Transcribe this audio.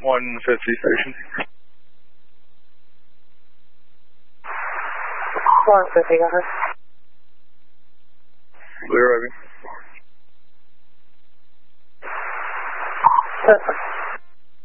150 station. 150, go ahead. Clear, Ivy. Perfect.